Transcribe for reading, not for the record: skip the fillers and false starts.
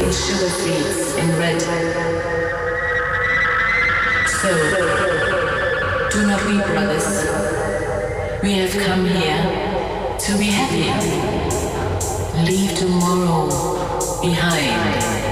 in sugar sweets in red. So, do not weep, brothers. We have come here to be happy. Leave tomorrow behind.